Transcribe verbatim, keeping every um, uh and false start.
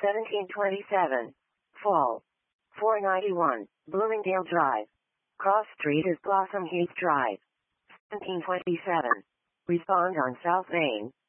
seventeen twenty-seven. Fall. four ninety-one, Bloomingdale Drive. Cross Street is Blossom Heath Drive. seventeen twenty-seven. Respond on South Main.